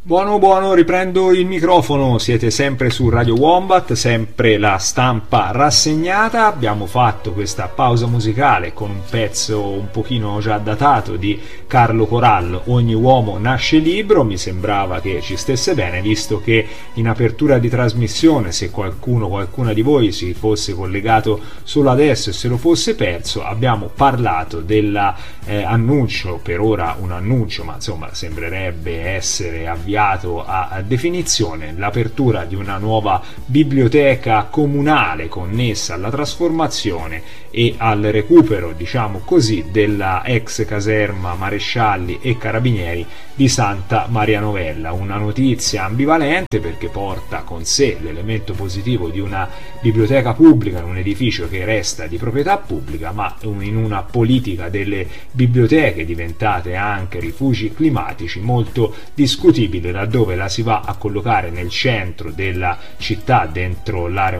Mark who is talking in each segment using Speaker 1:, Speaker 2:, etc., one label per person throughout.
Speaker 1: Buono, buono, riprendo il microfono, siete sempre su Radio Wombat, sempre la stampa rassegnata. Abbiamo fatto questa pausa musicale con un pezzo un pochino già datato di Carlo Corallo, Ogni uomo nasce libero. Mi sembrava che ci stesse bene, visto che in apertura di trasmissione, se qualcuna di voi si fosse collegato solo adesso e se lo fosse perso, abbiamo parlato dell'annuncio, per ora un annuncio, ma insomma sembrerebbe essere avviato a definizione, l'apertura di una nuova biblioteca comunale connessa alla trasformazione e al recupero, diciamo così, della ex caserma marescialli e carabinieri di Santa Maria Novella. Una notizia ambivalente perché porta con sé l'elemento positivo di una biblioteca pubblica in un edificio che resta di proprietà pubblica, ma in una politica delle biblioteche diventate anche rifugi climatici molto discutibile, laddove la si va a collocare nel centro della città, dentro l'area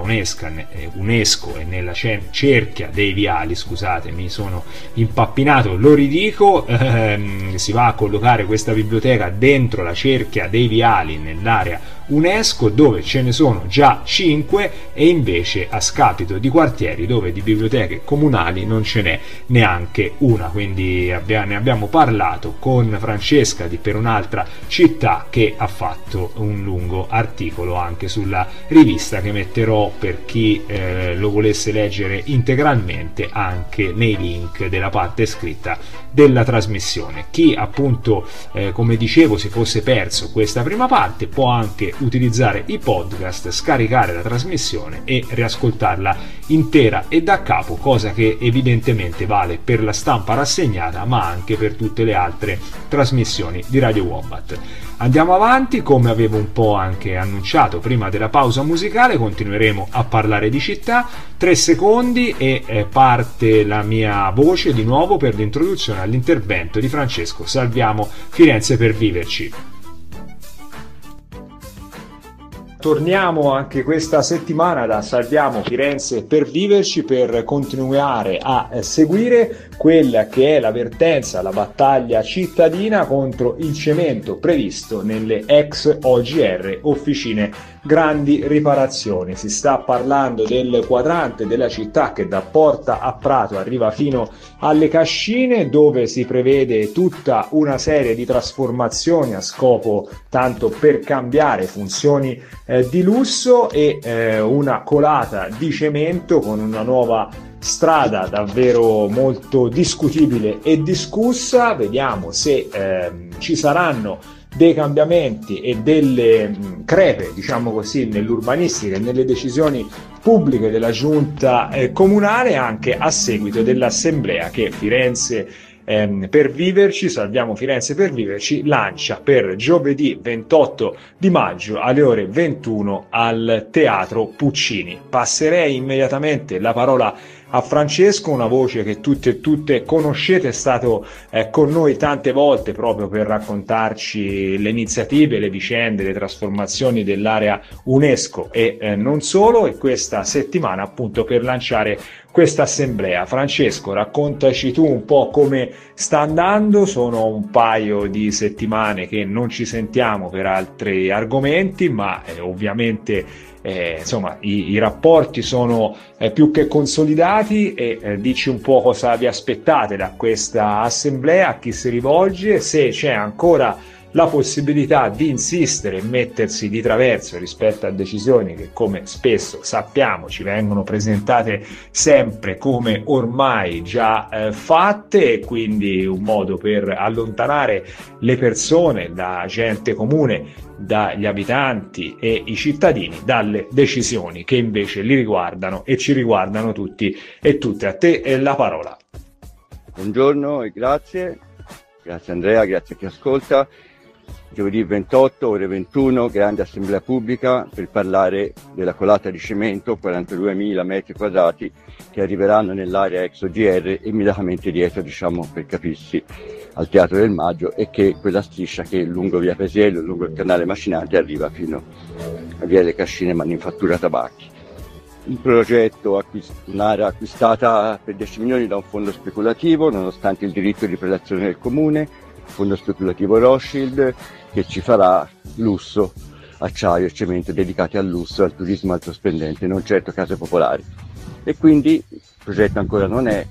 Speaker 1: UNESCO e nella cerchia dei viali, scusate, mi sono impappinato, lo ridico, si va a collocare questa biblioteca dentro la cerchia dei viali nell'area UNESCO, dove ce ne sono già 5 e invece a scapito di quartieri dove di biblioteche comunali non ce n'è neanche una. Quindi ne abbiamo parlato con Francesca per un'altra città, che ha fatto un lungo articolo anche sulla rivista, che metterò per chi lo volesse leggere integralmente anche nei link della parte scritta della trasmissione. Chi appunto come dicevo si fosse perso questa prima parte può anche utilizzare i podcast, scaricare la trasmissione e riascoltarla intera e da capo, cosa che evidentemente vale per la stampa rassegnata ma anche per tutte le altre trasmissioni di Radio Wombat. Andiamo avanti, come avevo un po' anche annunciato prima della pausa musicale, continueremo a parlare di città. 3 secondi e parte la mia voce di nuovo per l'introduzione all'intervento di Francesco Salviamo Firenze per viverci. Torniamo anche questa settimana da Salviamo Firenze per viverci, per continuare a seguire quella che è la vertenza, la battaglia cittadina contro il cemento previsto nelle ex OGR, officine grandi riparazioni. Si sta parlando del quadrante della città che da Porta a Prato arriva fino alle Cascine, dove si prevede tutta una serie di trasformazioni a scopo tanto per cambiare funzioni di lusso e una colata di cemento con una nuova strada davvero molto discutibile e discussa. Vediamo se ci saranno dei cambiamenti e delle crepe, diciamo così, nell'urbanistica e nelle decisioni pubbliche della giunta comunale, anche a seguito dell'assemblea che Firenze per viverci, Salviamo Firenze per viverci, lancia per giovedì 28 di maggio alle ore 21 al Teatro Puccini. Passerei immediatamente la parola a Francesco, una voce che tutte conoscete, è stato con noi tante volte proprio per raccontarci le iniziative, le vicende, le trasformazioni dell'area UNESCO e non solo, e questa settimana appunto per lanciare questa assemblea. Francesco, raccontaci tu un po' come sta andando. Sono un paio di settimane che non ci sentiamo per altri argomenti, ma ovviamente insomma i rapporti sono più che consolidati e dici un po' cosa vi aspettate da questa assemblea, a chi si rivolge, se c'è ancora la possibilità di insistere e mettersi di traverso rispetto a decisioni che, come spesso sappiamo, ci vengono presentate sempre come ormai già fatte, e quindi un modo per allontanare le persone, la gente comune, dagli abitanti e i cittadini dalle decisioni che invece li riguardano e ci riguardano tutti e tutte. A te la parola.
Speaker 2: Buongiorno e grazie Andrea, grazie a chi ascolta. Giovedì 28 ore 21, grande assemblea pubblica per parlare della colata di cemento, 42.000 metri quadrati che arriveranno nell'area ex OGR immediatamente dietro, diciamo per capirsi, al Teatro del Maggio, e che quella striscia che lungo via Paesiello, lungo il canale Macinante, arriva fino a via Le Cascine Manifattura Tabacchi. Un progetto, un'area acquistata per 10 milioni da un fondo speculativo, nonostante il diritto di prelazione del comune, fondo speculativo Rothschild, che ci farà lusso, acciaio e cemento dedicati al lusso, al turismo alto splendente, non certo case popolari. E quindi il progetto ancora non è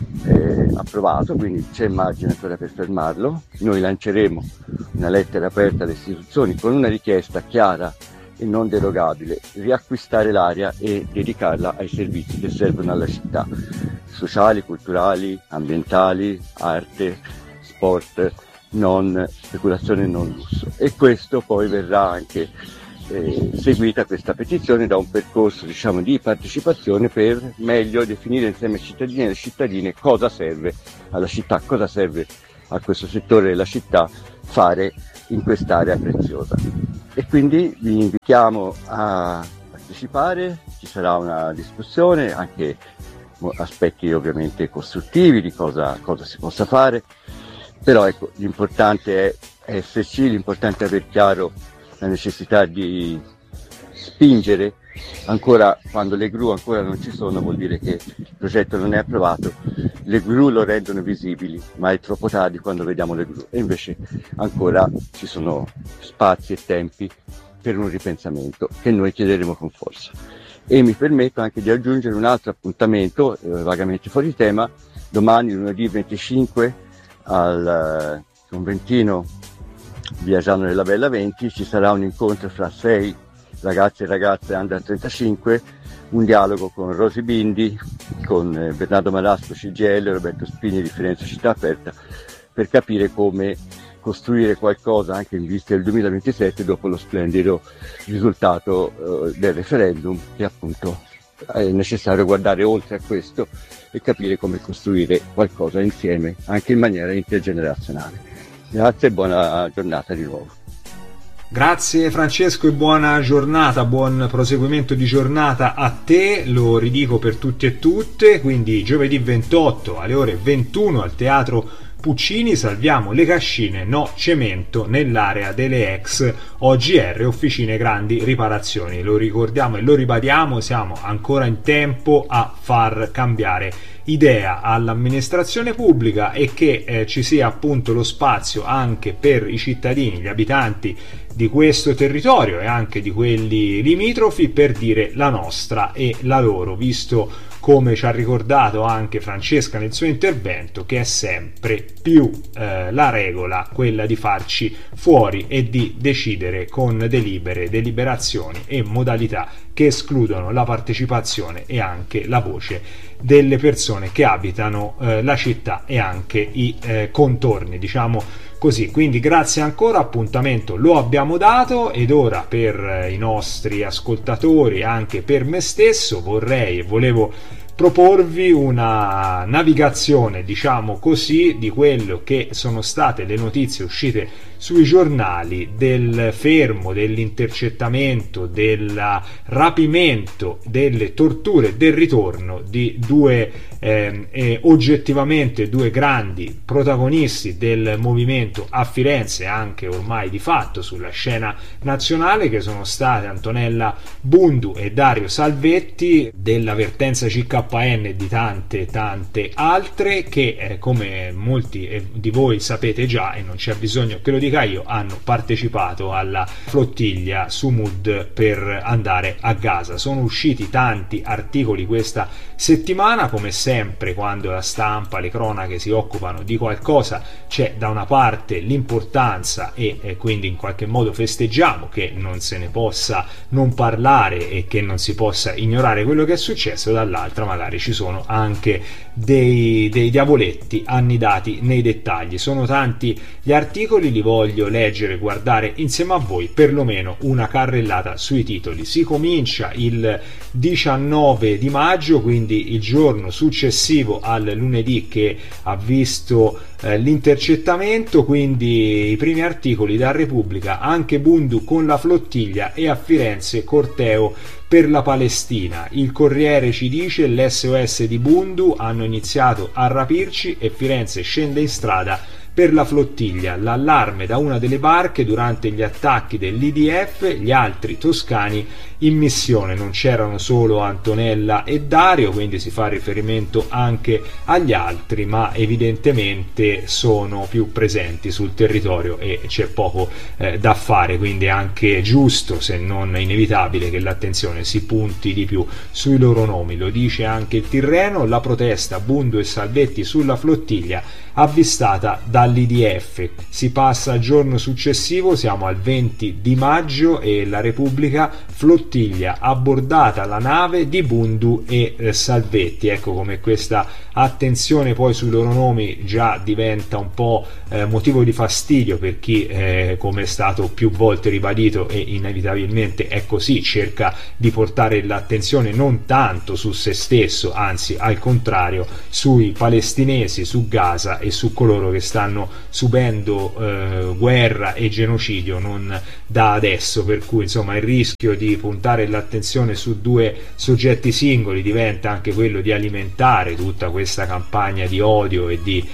Speaker 2: approvato, quindi c'è margine ancora per fermarlo. Noi lanceremo una lettera aperta alle istituzioni con una richiesta chiara e non derogabile: riacquistare l'area e dedicarla ai servizi che servono alla città, sociali, culturali, ambientali, arte, sport, non speculazione, non lusso. E questo poi verrà anche seguita questa petizione da un percorso, diciamo, di partecipazione per meglio definire insieme ai cittadini e alle cittadine cosa serve alla città, cosa serve a questo settore della città fare in quest'area preziosa. E quindi vi invitiamo a partecipare, ci sarà una discussione, anche aspetti ovviamente costruttivi di cosa si possa fare, però ecco, l'importante è esserci, l'importante è aver chiaro la necessità di spingere. Ancora, quando le gru ancora non ci sono, vuol dire che il progetto non è approvato. Le gru lo rendono visibili, ma è troppo tardi quando vediamo le gru, e invece ancora ci sono spazi e tempi per un ripensamento che noi chiederemo con forza. E mi permetto anche di aggiungere un altro appuntamento vagamente fuori tema: domani, lunedì 25, al conventino via Giano della Bella 20, ci sarà un incontro fra 6 ragazzi e ragazze under 35, un dialogo con Rosy Bindi, con Bernardo Marasco CGL, Roberto Spini di Firenze Città Aperta, per capire come costruire qualcosa anche in vista del 2027 dopo lo splendido risultato del referendum, che appunto è necessario guardare oltre a questo e capire come costruire qualcosa insieme anche in maniera intergenerazionale. Grazie e buona giornata di nuovo.
Speaker 1: Grazie Francesco e buona giornata, buon proseguimento di giornata a te. Lo ridico per tutti e tutte, quindi giovedì 28 alle ore 21 al Teatro Puccini salviamo le cascine, no cemento, nell'area delle ex OGR, Officine Grandi Riparazioni. Lo ricordiamo e lo ribadiamo, siamo ancora in tempo a far cambiare idea all'amministrazione pubblica e che ci sia appunto lo spazio anche per i cittadini, gli abitanti di questo territorio e anche di quelli limitrofi per dire la nostra e la loro, visto, come ci ha ricordato anche Francesca nel suo intervento, che è sempre più la regola quella di farci fuori e di decidere con deliberazioni e modalità che escludono la partecipazione e anche la voce delle persone che abitano la città e anche i contorni, diciamo così. Quindi grazie ancora, appuntamento lo abbiamo dato, ed ora per i nostri ascoltatori, anche per me stesso, volevo proporvi una navigazione, diciamo così, di quello che sono state le notizie uscite sui giornali del fermo, dell'intercettamento, del rapimento, delle torture, del ritorno di oggettivamente due grandi protagonisti del movimento a Firenze, anche ormai di fatto sulla scena nazionale, che sono state Antonella Bundu e Dario Salvetti, della vertenza CKN e di tante altre, che come molti di voi sapete già, e non c'è bisogno che lo dica io, hanno partecipato alla flottiglia Sumud per andare a Gaza. Sono usciti tanti articoli questa settimana, come sempre quando la stampa, le cronache si occupano di qualcosa, c'è da una parte l'importanza e quindi in qualche modo festeggiamo che non se ne possa non parlare e che non si possa ignorare quello che è successo, dall'altra magari ci sono anche dei diavoletti annidati nei dettagli. Sono tanti gli articoli, li voglio leggere, guardare insieme a voi, perlomeno una carrellata sui titoli. Si comincia il 19 di maggio, quindi il giorno successivo al lunedì che ha visto l'intercettamento, quindi i primi articoli da Repubblica: anche Bundu con la flottiglia e a Firenze corteo per la Palestina. Il Corriere ci dice: l'SOS di Bundu, hanno iniziato a rapirci e Firenze scende in strada per la flottiglia, l'allarme da una delle barche durante gli attacchi dell'IDF, gli altri toscani in missione. Non c'erano solo Antonella e Dario, quindi si fa riferimento anche agli altri, ma evidentemente sono più presenti sul territorio e c'è poco da fare, quindi è anche giusto, se non inevitabile, che l'attenzione si punti di più sui loro nomi. Lo dice anche il Tirreno: la protesta Bundu e Salvetti sulla flottiglia avvistata dall'IDF. Si passa al giorno successivo, siamo al 20 di maggio e la Repubblica: flottiglia abbordata la nave di Bundu e Salvetti. Ecco come questa attenzione poi sui loro nomi già diventa un po' motivo di fastidio per chi, come è stato più volte ribadito e inevitabilmente è così, cerca di portare l'attenzione non tanto su se stesso, anzi al contrario, sui palestinesi, su Gaza e su coloro che stanno subendo guerra e genocidio non da adesso, per cui insomma il rischio di puntare l'attenzione su due soggetti singoli diventa anche quello di alimentare tutta questa campagna di odio e di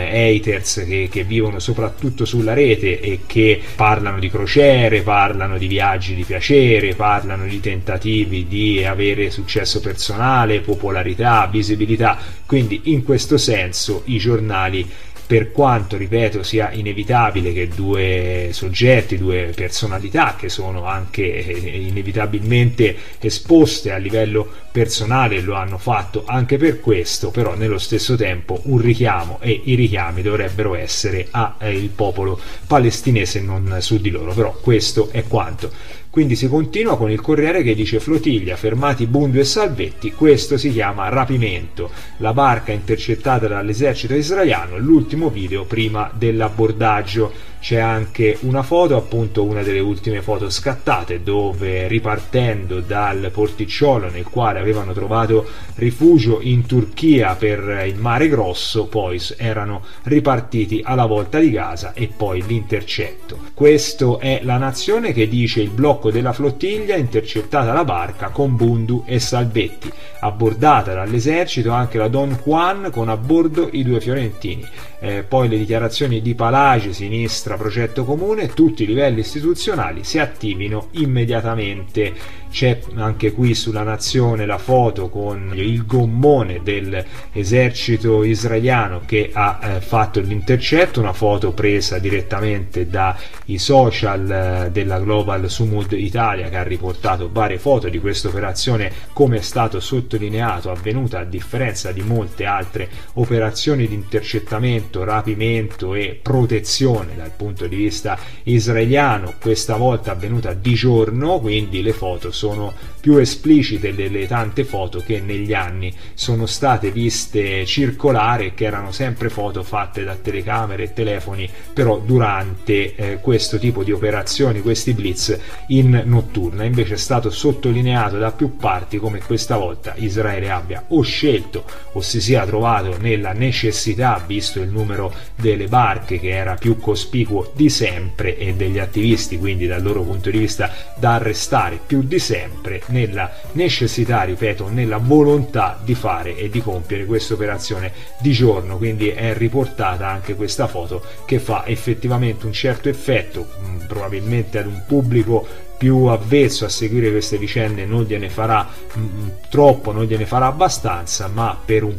Speaker 1: haters che vivono soprattutto sulla rete e che parlano di crociere, parlano di viaggi di piacere, parlano di tentativi di avere successo personale, popolarità, visibilità. Quindi in questo senso i giornali, per quanto, ripeto, sia inevitabile che due soggetti, due personalità che sono anche inevitabilmente esposte a livello personale, lo hanno fatto anche per questo, però nello stesso tempo un richiamo, e i richiami dovrebbero essere al popolo palestinese, non su di loro. Però questo è quanto. Quindi si continua con il Corriere che dice: flottiglia, fermati Bundu e Salvetti, questo si chiama rapimento, la barca intercettata dall'esercito israeliano, l'ultimo video prima dell'abbordaggio. C'è anche una foto, appunto una delle ultime foto scattate, dove ripartendo dal porticciolo nel quale avevano trovato rifugio in Turchia per il Mare Grosso, poi erano ripartiti alla volta di Gaza e poi l'intercetto. Questo è La Nazione che dice: il blocco della flottiglia, intercettata la barca con Bundu e Salvetti, abbordata dall'esercito anche la Don Juan con a bordo i due fiorentini. Poi le dichiarazioni di Palagi, sinistra, progetto comune, tutti i livelli istituzionali si attivino immediatamente. C'è anche qui sulla Nazione la foto con il gommone dell'esercito israeliano che ha fatto l'intercetto, una foto presa direttamente dai social della Global Sumud Italia, che ha riportato varie foto di questa operazione, come è stato sottolineato avvenuta a differenza di molte altre operazioni di intercettamento, rapimento e protezione dal punto di vista israeliano, questa volta avvenuta di giorno, quindi le foto sono più esplicite delle tante foto che negli anni sono state viste circolare e che erano sempre foto fatte da telecamere e telefoni, però durante questo tipo di operazioni, questi blitz in notturna. Invece è stato sottolineato da più parti come questa volta Israele abbia o scelto o si sia trovato nella necessità, visto il numero delle barche che era più cospicuo di sempre e degli attivisti, quindi dal loro punto di vista da arrestare più di sempre, nella necessità, ripeto, nella volontà di fare e di compiere questa operazione di giorno. Quindi è riportata anche questa foto che fa effettivamente un certo effetto, probabilmente ad un pubblico più avvezzo a seguire queste vicende non gliene farà troppo, non gliene farà abbastanza, ma per un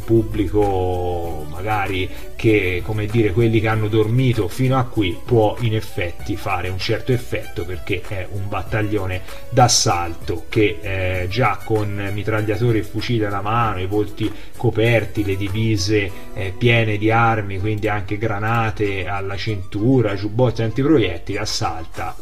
Speaker 1: pubblico magari che, come dire, quelli che hanno dormito fino a qui, può in effetti fare un certo effetto, perché è un battaglione d'assalto che già con mitragliatori e fucili alla mano, i volti coperti, le divise piene di armi, quindi anche granate alla cintura, giubbotti antiproiettili, assalta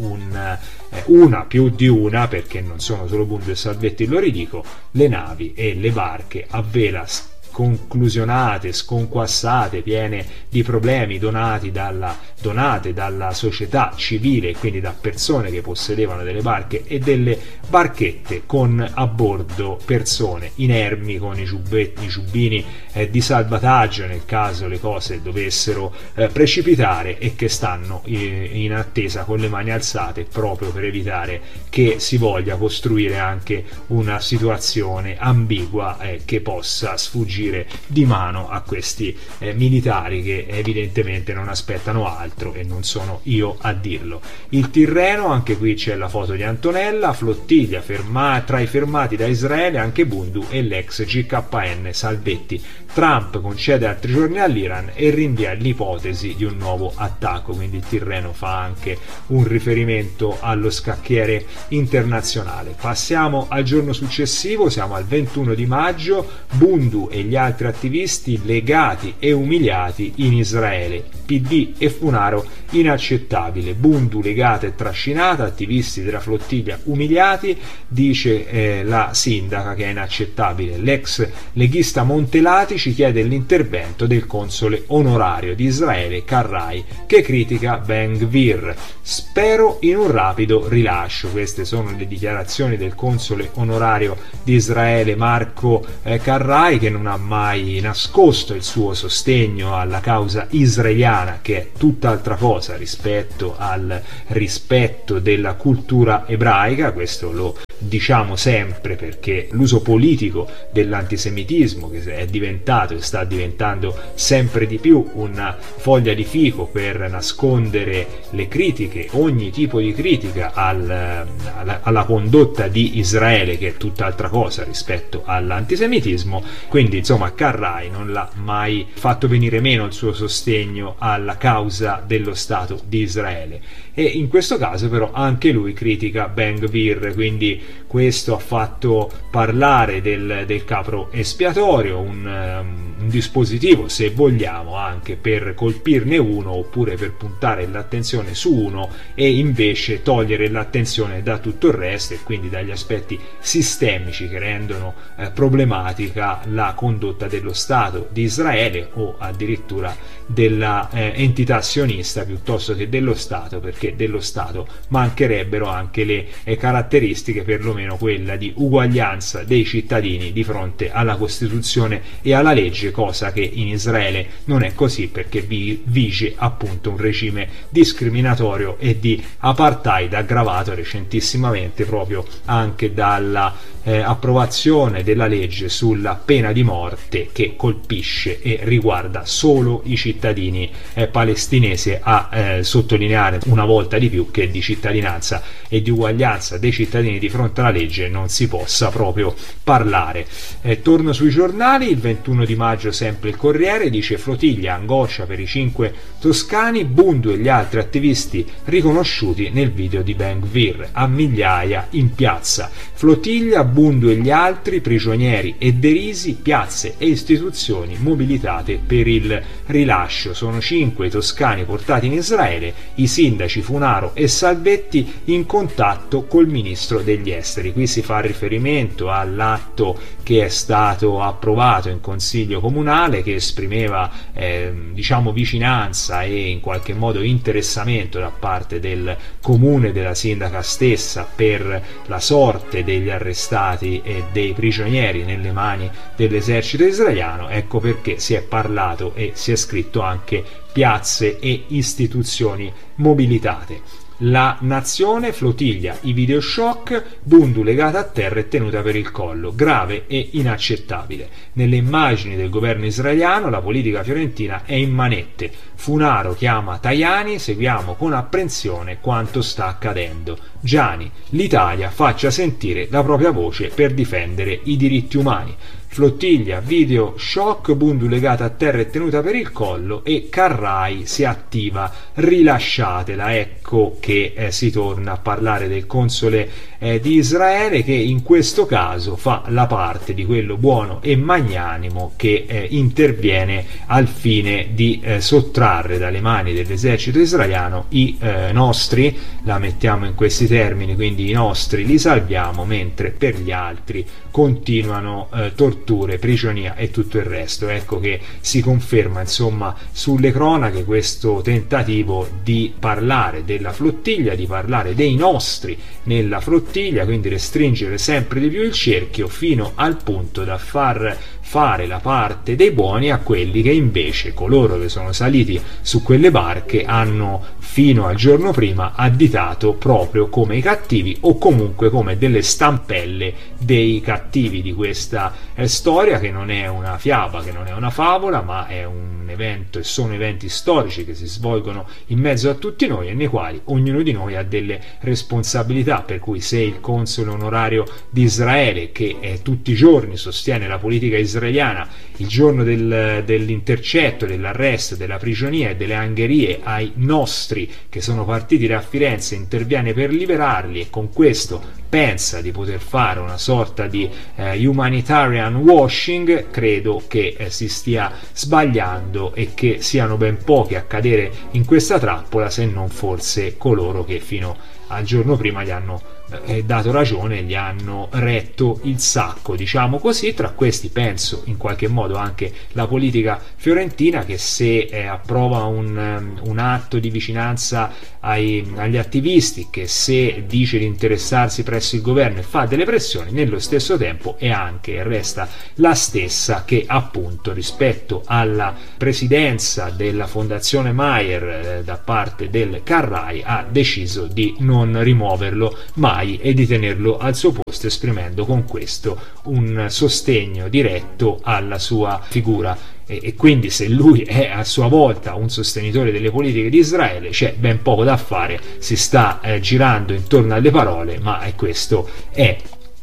Speaker 1: una più di una, perché non sono solo Bundu e Salvetti, lo ridico, le navi e le barche a vela conclusionate, sconquassate, piene di problemi, donate dalla società civile e quindi da persone che possedevano delle barche e delle barchette con a bordo persone inermi con i giubbini di salvataggio nel caso le cose dovessero precipitare, e che stanno in attesa con le mani alzate, proprio per evitare che si voglia costruire anche una situazione ambigua che possa sfuggire fuggire di mano a questi militari che evidentemente non aspettano altro, e non sono io a dirlo. Il Tirreno, anche qui c'è la foto di Antonella, flottiglia tra i fermati da Israele anche Bundu e l'ex GKN Salvetti. Trump concede altri giorni all'Iran e rinvia l'ipotesi di un nuovo attacco, quindi il Tirreno fa anche un riferimento allo scacchiere internazionale. Passiamo al giorno successivo, siamo al 21 di maggio, Bundu e gli altri attivisti legati e umiliati in Israele, PD e Funaro inaccettabile, Bundu legata e trascinata, attivisti della flottiglia umiliati, dice la sindaca che è inaccettabile. L'ex leghista Montelati ci chiede l'intervento del console onorario di Israele Karrai, che critica Ben Gvir. Spero in un rapido rilascio. Queste sono le dichiarazioni del console onorario di Israele Marco Karrai, che non ha mai nascosto il suo sostegno alla causa israeliana, che è tutt'altra cosa rispetto al rispetto della cultura ebraica. Questo lo diciamo sempre perché l'uso politico dell'antisemitismo, che è diventato e sta diventando sempre di più una foglia di fico per nascondere le critiche, ogni tipo di critica alla condotta di Israele, che è tutt'altra cosa rispetto all'antisemitismo. Quindi insomma Karrai non l'ha mai fatto venire meno il suo sostegno alla causa dello Stato di Israele, e in questo caso però anche lui critica Ben Gvir, quindi questo ha fatto parlare del capro espiatorio, un dispositivo, se vogliamo, anche per colpirne uno oppure per puntare l'attenzione su uno e invece togliere l'attenzione da tutto il resto, e quindi dagli aspetti sistemici che rendono problematica la condotta dello Stato di Israele, o addirittura della entità sionista piuttosto che dello Stato, perché dello Stato mancherebbero anche le caratteristiche, perlomeno quella di uguaglianza dei cittadini di fronte alla Costituzione e alla legge, cosa che in Israele non è così, perché vige appunto un regime discriminatorio e di apartheid aggravato recentissimamente proprio anche dalla approvazione della legge sulla pena di morte, che colpisce e riguarda solo i cittadini palestinesi, a sottolineare una volta di più che di cittadinanza e di uguaglianza dei cittadini di fronte alla legge non si possa proprio parlare. Torno sui giornali. Il 21 di maggio sempre il Corriere dice: flottiglia, angoscia per i 5 toscani, Bundu e gli altri attivisti riconosciuti nel video di Ben Gvir, a migliaia in piazza. Flottiglia, Bundu e gli altri prigionieri e derisi, piazze e istituzioni mobilitate per il rilascio. Sono 5 i toscani portati in Israele, i sindaci Funaro e Salvetti in contatto col ministro degli esteri. Qui si fa riferimento all'atto che è stato approvato in consiglio comunale, che esprimeva vicinanza e in qualche modo interessamento da parte del comune, della sindaca stessa, per la sorte degli arrestati e dei prigionieri nelle mani dell'esercito israeliano. Ecco perché si è parlato e si è scritto anche piazze e istituzioni mobilitate. La Nazione, flottiglia, i video shock, Bundu legata a terra e tenuta per il collo, grave e inaccettabile. Nelle immagini del governo israeliano la politica fiorentina è in manette. Funaro chiama Tajani, seguiamo con apprensione quanto sta accadendo. Gianni, l'Italia faccia sentire la propria voce per difendere i diritti umani. Flottiglia, video shock, Bundu legata a terra e tenuta per il collo, e Karrai si attiva, rilasciatela. Ecco che si torna a parlare del console di Israele, che in questo caso fa la parte di quello buono e magnanimo che interviene al fine di sottrarre dalle mani dell'esercito israeliano i nostri, la mettiamo in questi termini, quindi i nostri li salviamo, mentre per gli altri continuano torture, prigionia e tutto il resto. Ecco che si conferma insomma sulle cronache questo tentativo di parlare della flottiglia, di parlare dei nostri nella flottiglia, quindi restringere sempre di più il cerchio, fino al punto da far fare la parte dei buoni a quelli che invece, coloro che sono saliti su quelle barche, hanno fino al giorno prima additato proprio come i cattivi, o comunque come delle stampelle dei cattivi di questa storia, che non è una fiaba, che non è una favola, ma è un evento, e sono eventi storici che si svolgono in mezzo a tutti noi e nei quali ognuno di noi ha delle responsabilità. Per cui se il console onorario di Israele, che tutti i giorni sostiene la politica israeliana, il giorno dell'intercetto, dell'arresto, della prigionia e delle angherie ai nostri che sono partiti da Firenze, interviene per liberarli, e con questo pensa di poter fare una sorta di humanitarian washing, credo che si stia sbagliando e che siano ben pochi a cadere in questa trappola, se non forse coloro che fino al giorno prima gli hanno dato ragione, gli hanno retto il sacco, diciamo così. Tra questi penso in qualche modo anche la politica fiorentina, che se approva un atto di vicinanza agli attivisti, che se dice di interessarsi presso il governo e fa delle pressioni, nello stesso tempo è anche e resta la stessa che appunto rispetto alla presidenza della Fondazione Maier da parte del Carrai ha deciso di non rimuoverlo mai e di tenerlo al suo posto, esprimendo con questo un sostegno diretto alla sua figura. E quindi se lui è a sua volta un sostenitore delle politiche di Israele, c'è ben poco da fare, si sta girando intorno alle parole, ma questo è.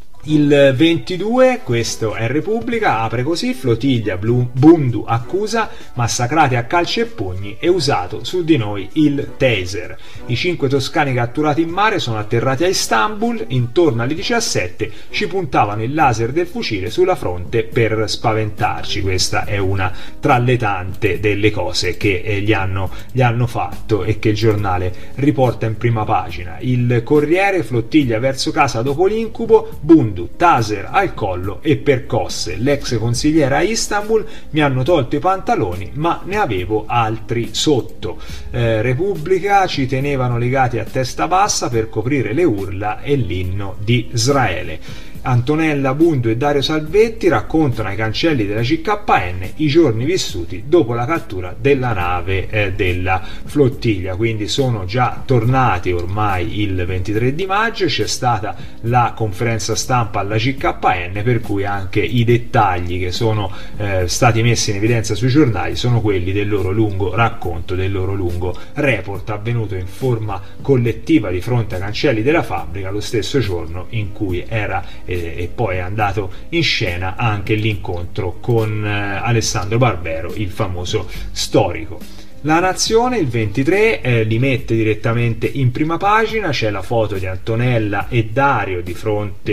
Speaker 1: Il 22, questo è Repubblica, apre così: flottiglia Bundu accusa, massacrati a calci e pugni e usato su di noi il taser. I 5 toscani catturati in mare sono atterrati a Istanbul, intorno alle 17 ci puntavano il laser del fucile sulla fronte per spaventarci. Questa è una tra le tante delle cose che gli hanno fatto e che il giornale riporta in prima pagina. Il Corriere: flottiglia verso casa dopo l'incubo, Bundu taser al collo e percosse, l'ex consigliera a Istanbul, mi hanno tolto i pantaloni ma ne avevo altri sotto. Repubblica: ci tenevano legati a testa bassa per coprire le urla e l'inno di Israele. Antonella Bundu e Dario Salvetti raccontano ai cancelli della CKN i giorni vissuti dopo la cattura della nave della flottiglia. Quindi sono già tornati ormai il 23 di maggio, c'è stata la conferenza stampa alla CKN, per cui anche i dettagli che sono stati messi in evidenza sui giornali sono quelli del loro lungo racconto, del loro lungo report avvenuto in forma collettiva di fronte ai cancelli della fabbrica lo stesso giorno in cui era e poi è andato in scena anche l'incontro con Alessandro Barbero, il famoso storico. La Nazione, il 23, li mette direttamente in prima pagina, c'è la foto di Antonella e Dario di fronte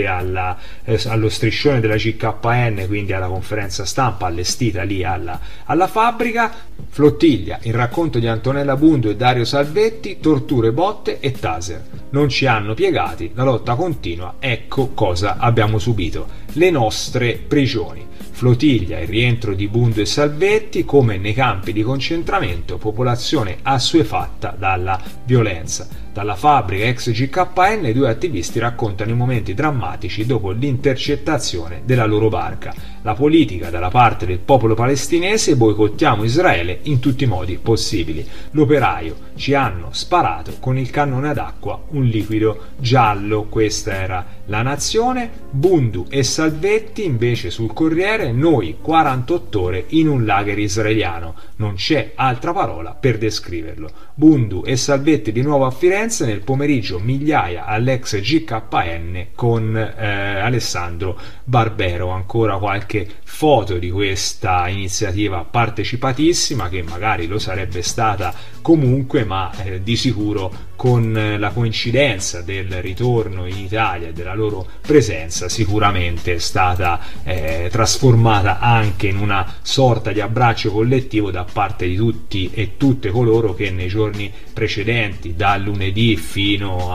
Speaker 1: allo striscione della CKN, quindi alla conferenza stampa allestita lì alla fabbrica. Flottiglia, il racconto di Antonella Bundu e Dario Salvetti, torture, botte e taser. Non ci hanno piegati, la lotta continua, ecco cosa abbiamo subito. Le nostre prigioni. Flottiglia, il rientro di Bundu e Salvetti, come nei campi di concentramento, popolazione assuefatta dalla violenza. Dalla fabbrica ex GKN i 2 attivisti raccontano i momenti drammatici dopo l'intercettazione della loro barca. La politica dalla parte del popolo palestinese: boicottiamo Israele in tutti i modi possibili. L'operaio: ci hanno sparato con il cannone ad acqua un liquido giallo. Questa era La Nazione. Bundu e Salvetti invece sul Corriere: noi 48 ore in un lager israeliano, non c'è altra parola per descriverlo. Bundu e Salvetti di nuovo a Firenze, nel pomeriggio migliaia all'ex GKN con Alessandro Barbero. Ancora qualche foto di questa iniziativa partecipatissima, che magari lo sarebbe stata comunque, ma di sicuro con la coincidenza del ritorno in Italia e della loro presenza sicuramente è stata trasformata anche in una sorta di abbraccio collettivo da parte di tutti e tutte coloro che nei giorni precedenti, da lunedì fino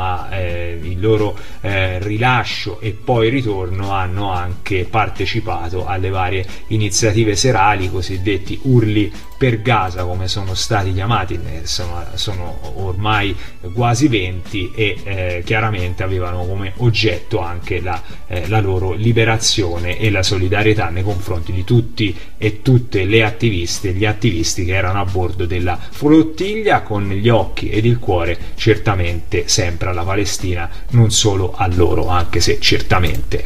Speaker 1: al loro rilascio e poi ritorno, hanno anche partecipato alle varie iniziative serali, cosiddetti urli per Gaza come sono stati chiamati. Sono ormai quasi 20 e chiaramente avevano come oggetto anche la loro liberazione e la solidarietà nei confronti di tutti e tutte le attiviste e gli attivisti che erano a bordo della flottiglia, con gli occhi ed il cuore certamente sempre alla Palestina, non solo a loro, anche se certamente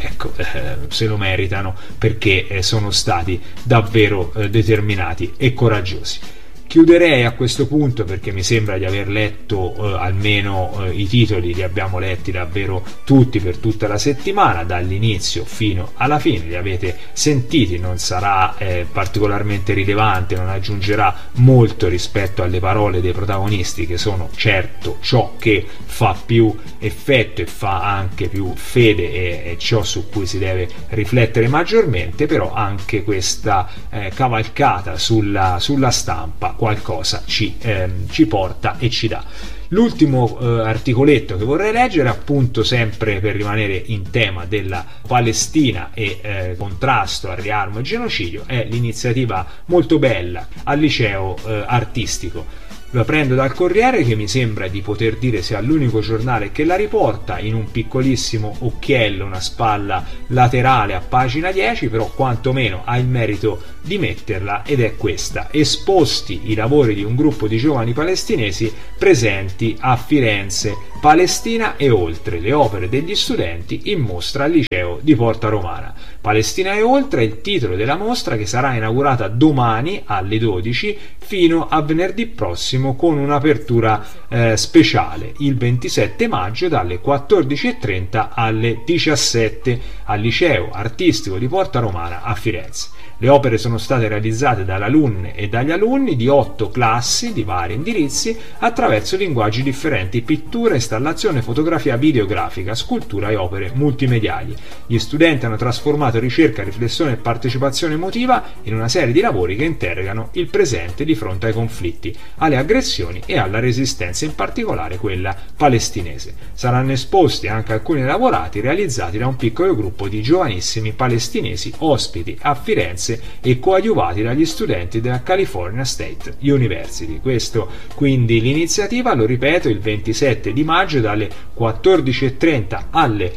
Speaker 1: se lo meritano, perché sono stati davvero determinati e coraggiosi. Chiuderei a questo punto, perché mi sembra di aver letto almeno i titoli, li abbiamo letti davvero tutti per tutta la settimana, dall'inizio fino alla fine, li avete sentiti, non sarà particolarmente rilevante, non aggiungerà molto rispetto alle parole dei protagonisti, che sono certo ciò che fa più effetto e fa anche più fede e ciò su cui si deve riflettere maggiormente, però anche questa cavalcata sulla stampa qualcosa ci porta e ci dà. L'ultimo articoletto che vorrei leggere, appunto sempre per rimanere in tema della Palestina e contrasto al riarmo e genocidio, è l'iniziativa molto bella al liceo artistico. Lo prendo dal Corriere, che mi sembra di poter dire sia l'unico giornale che la riporta, in un piccolissimo occhiello, una spalla laterale a pagina 10, però quantomeno ha il merito di metterla, ed è questa: esposti i lavori di un gruppo di giovani palestinesi presenti a Firenze, Palestina e oltre, le opere degli studenti in mostra al liceo di Porta Romana. Palestina e oltre è il titolo della mostra, che sarà inaugurata domani alle 12 fino a venerdì prossimo, con un'apertura speciale il 27 maggio dalle 14:30 alle 17 al liceo artistico di Porta Romana a Firenze. Le opere sono state realizzate dalle alunne e dagli alunni di 8 classi di vari indirizzi attraverso linguaggi differenti: pittura, installazione, fotografia, videografica, scultura e opere multimediali. Gli studenti hanno trasformato ricerca, riflessione e partecipazione emotiva in una serie di lavori che interrogano il presente di fronte ai conflitti, alle aggressioni e alla resistenza, in particolare quella palestinese. Saranno esposti anche alcuni elaborati realizzati da un piccolo gruppo di giovanissimi palestinesi ospiti a Firenze e coadiuvati dagli studenti della California State University. Questo quindi l'iniziativa, lo ripeto, il 27 di maggio dalle 14:30 alle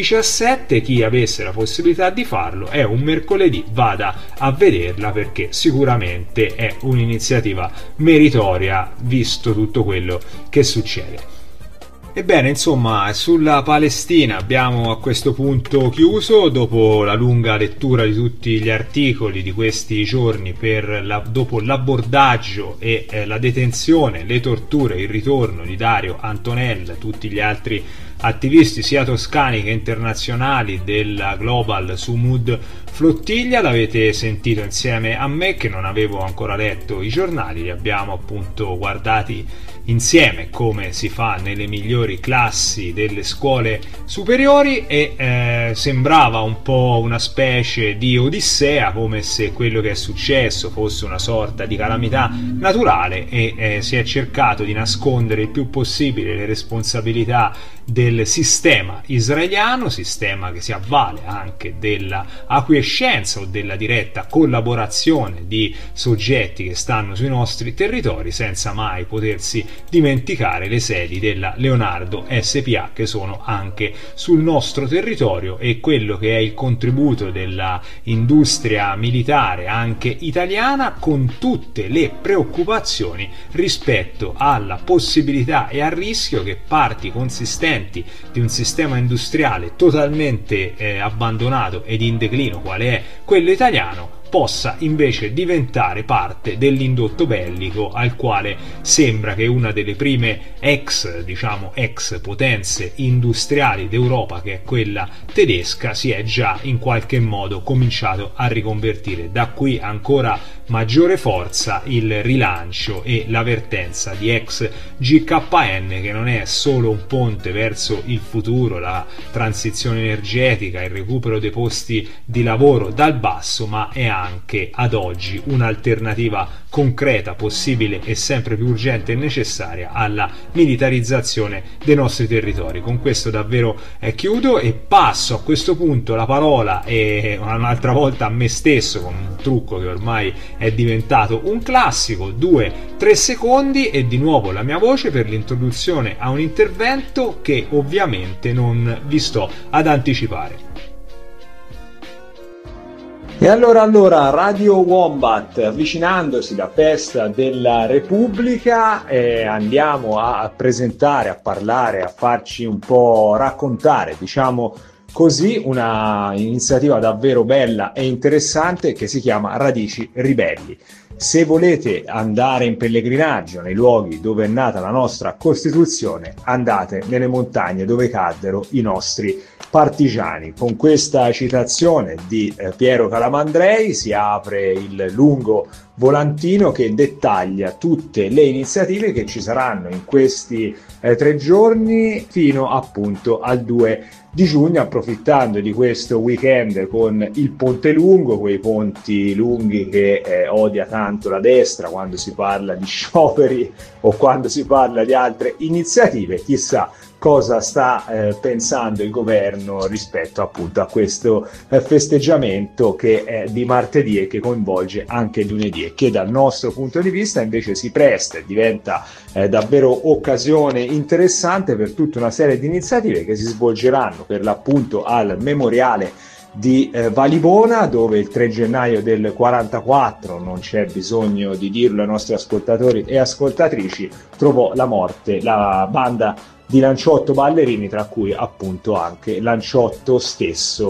Speaker 1: 17. Chi avesse la possibilità di farlo, è un mercoledì, vada a vederla, perché sicuramente è un'iniziativa meritoria visto tutto quello che succede. Ebbene, insomma, sulla Palestina abbiamo a questo punto chiuso, dopo la lunga lettura di tutti gli articoli di questi giorni, dopo l'abordaggio e la detenzione, le torture, il ritorno di Dario Antonella, tutti gli altri attivisti sia toscani che internazionali della Global Sumud Flottiglia. L'avete sentito insieme a me, che non avevo ancora letto i giornali, li abbiamo appunto guardati insieme come si fa nelle migliori classi delle scuole superiori, e sembrava un po' una specie di odissea, come se quello che è successo fosse una sorta di calamità naturale, e si è cercato di nascondere il più possibile le responsabilità del sistema israeliano, sistema che si avvale anche della acquiescenza o della diretta collaborazione di soggetti che stanno sui nostri territori, senza mai potersi dimenticare le sedi della Leonardo SpA che sono anche sul nostro territorio, e quello che è il contributo della industria militare anche italiana, con tutte le preoccupazioni rispetto alla possibilità e al rischio che parti consistenti di un sistema industriale totalmente abbandonato ed in declino, quale è quello italiano, possa invece diventare parte dell'indotto bellico, al quale sembra che una delle prime ex potenze industriali d'Europa, che è quella tedesca, si è già in qualche modo cominciato a riconvertire. Da qui ancora maggiore forza il rilancio e l'avvertenza di ex GKN, che non è solo un ponte verso il futuro, la transizione energetica, il recupero dei posti di lavoro dal basso, ma è anche ad oggi un'alternativa concreta, possibile e sempre più urgente e necessaria alla militarizzazione dei nostri territori. Con questo davvero chiudo e passo a questo punto la parola un'altra volta a me stesso, con un trucco che ormai è diventato un classico: 2-3 secondi e di nuovo la mia voce per l'introduzione a un intervento che ovviamente non vi sto ad anticipare.
Speaker 3: E allora Radio Wombat, avvicinandosi la festa della Repubblica, andiamo a presentare, a parlare, a farci un po' raccontare, diciamo così, una iniziativa davvero bella e interessante che si chiama Radici Ribelli. Se volete andare in pellegrinaggio nei luoghi dove è nata la nostra Costituzione, andate nelle montagne dove caddero i nostri partigiani. Con questa citazione di Piero Calamandrei si apre il lungo volantino che dettaglia tutte le iniziative che ci saranno in questi 3 giorni fino appunto al 2 di giugno, approfittando di questo weekend con il Ponte Lungo, quei ponti lunghi che odia tanto la destra quando si parla di scioperi o quando si parla di altre iniziative. Chissà cosa sta pensando il governo rispetto appunto a questo festeggiamento che è di martedì e che coinvolge anche il lunedì e che dal nostro punto di vista invece si presta e diventa davvero occasione interessante per tutta una serie di iniziative che si svolgeranno per l'appunto al memoriale di Valibona, dove il 3 gennaio del 44, non c'è bisogno di dirlo ai nostri ascoltatori e ascoltatrici, trovò la morte la banda di Lanciotto Ballerini, tra cui appunto anche Lanciotto stesso.